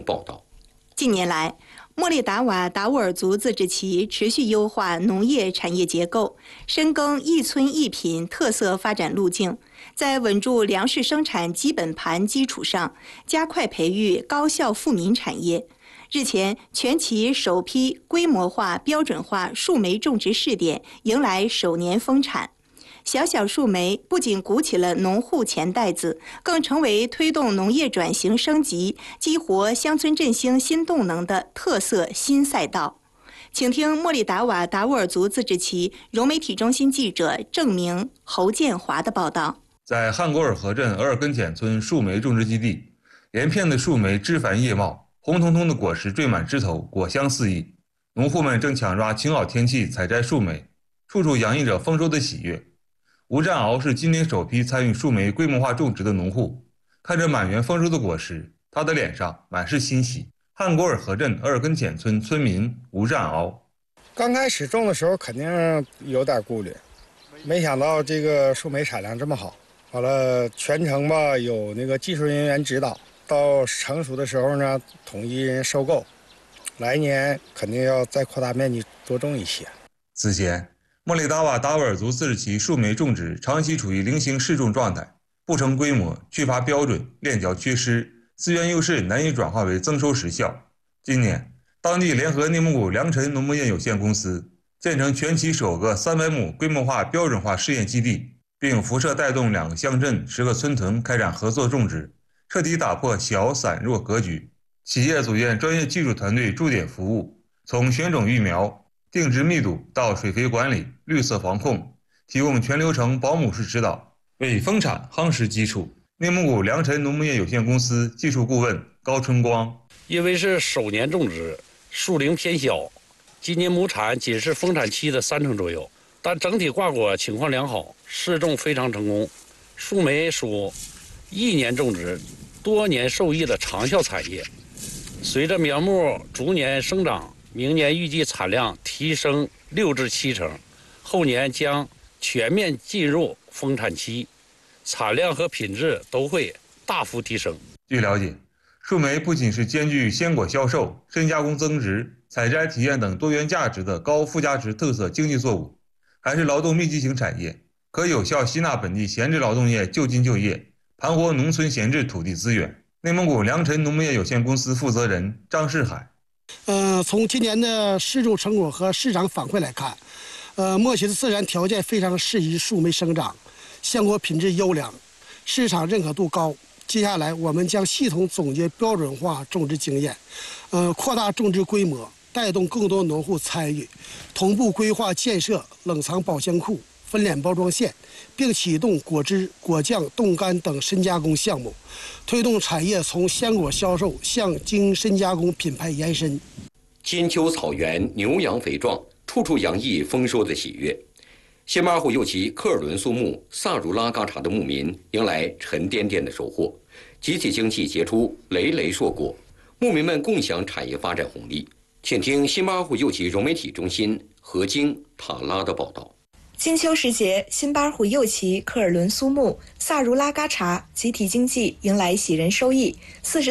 报道。 近年来，莫里达瓦达斡尔族自治旗持续优化农业产业结构，深耕一村一品特色发展路径，在稳住粮食生产基本盘基础上，加快培育高效富民产业。日前，全旗首批规模化、标准化树莓种植试点迎来首年丰产。小小树莓不仅鼓起了农户钱袋子，更成为推动农业转型升级、激活乡村振兴新动能的特色新赛道。请听莫里达瓦达斡尔族自治旗融媒体中心记者郑明、侯建华的报道。 在汉果尔河镇额尔根简村树莓种植基地，连片的树莓枝繁叶茂，红彤彤的果实缀满枝头，果香四溢。农户们正抢抓晴好天气采摘树莓，处处洋溢着丰收的喜悦。吴占鳌是今年首批参与树莓规模化种植的农户，看着满园丰收的果实，他的脸上满是欣喜。汉果尔河镇额尔根简村村民吴占鳌： 刚开始种的时候肯定有点顾虑，没想到这个树莓产量这么好。完了，全程吧有那个技术人员指导，到成熟的时候呢，统一人收购。来年肯定要再扩大面积多种一些。 此前，莫里达瓦达斡尔族自治旗树莓种植长期处于零星试种状态，不成规模，缺乏标准，链条缺失，资源优势难以转化为增收实效。今年，当地联合内蒙古良辰农牧业有限公司建成全旗首个300亩规模化标准化试验基地，并辐射带动2个乡镇、10个村屯开展合作种植，彻底打破小散弱格局。企业组建专业技术团队驻点服务，从选种育苗、定植密度到水肥管理、绿色防控，提供全流程保姆式指导，为丰产夯实基础。内蒙古良辰农牧业有限公司技术顾问高春光： 因为是首年种植，树龄偏小，今年亩产仅是丰产期的30%左右，但整体挂果情况良好，试种非常成功。树莓属1年种植、多年受益的长效产业。随着苗木逐年生长，明年预计产量提升6至7成，后年将全面进入丰产期，产量和品质都会大幅提升。 据了解，树莓不仅是兼具鲜果销售、深加工增值、采摘体验等多元价值的高附加值特色经济作物，还是劳动密集型产业，可有效吸纳本地闲置劳动力就近就业，盘活农村闲置土地资源。内蒙古良辰农牧业有限公司负责人张世海： 从今年的试种成果和市场反馈来看，目前的自然条件非常适宜树莓生长，鲜果品质优良，市场认可度高。接下来我们将系统总结标准化种植经验，扩大种植规模，带动更多农户参与，同步规划建设冷藏保鲜库、分拣包装线，并启动果汁、果酱、冻干等深加工项目，推动产业从鲜果销售向精深加工品牌延伸。 金秋草原牛羊肥壮，处处洋溢丰收的喜悦。新巴虎右旗科尔伦苏木萨如拉嘎查的牧民迎来沉甸甸的收获，集体经济结出累累硕果，牧民们共享产业发展红利。请听新巴虎右旗融媒体中心何晶、塔拉的报道。 金秋时节，新巴虎右旗科尔伦苏木萨如拉嘎查集体经济迎来喜人收益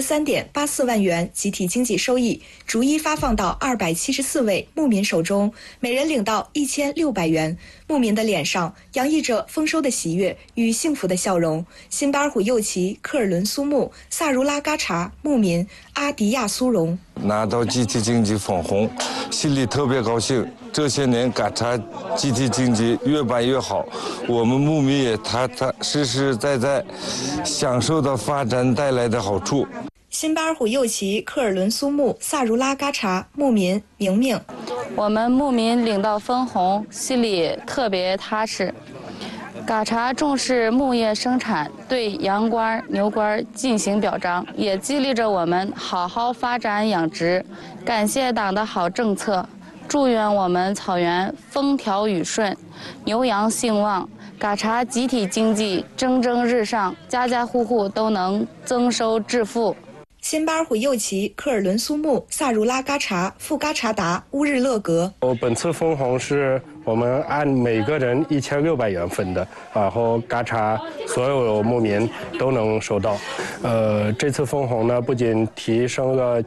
，43.84万元集体经济收益逐一发放到274位牧民手中，每人领到1600元。牧民的脸上洋溢着丰收的喜悦与幸福的笑容。新巴虎右旗科尔伦苏木萨如拉嘎查牧民阿迪亚苏荣： 拿到集体经济分红，心里特别高兴。这些年嘎查集体经济越办越好，我们牧民也踏踏实实在享受到发展带来的好处。 新巴虎右旗科尔伦苏木萨如拉嘎查牧民明明： 我们牧民领到分红，心里特别踏实。嘎查重视牧业生产，对羊倌、牛倌进行表彰，也激励着我们好好发展养殖。感谢党的好政策，祝愿我们草原风调雨顺，牛羊兴旺，嘎查集体经济蒸蒸日上，家家户户都能增收致富。 新巴虎右旗科尔伦苏木萨如拉嘎查富嘎查达乌日勒格： 本次分红是我们按每个人1600元分的，然后嘎查所有牧民都能收到。这次分红呢，不仅提升了